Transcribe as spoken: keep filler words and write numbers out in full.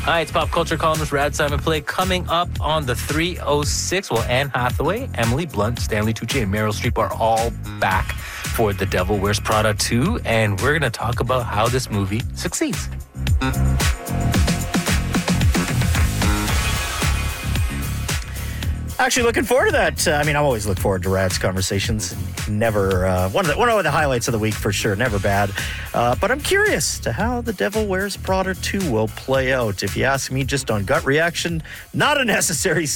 Hi, it's pop culture columnist Rad Simon Play. Coming up on the three oh six, well, Anne Hathaway, Emily Blunt, Stanley Tucci, and Meryl Streep are all back for The Devil Wears Prada two, and we're going to talk about how this movie succeeds. Actually, looking forward to that. Uh, I mean, I always look forward to Rad's conversations. Never uh, one of the one of the highlights of the week for sure. Never bad. Uh, but I'm curious to how The Devil Wears Prada two will play out. If you ask me, just on gut reaction, not a necessary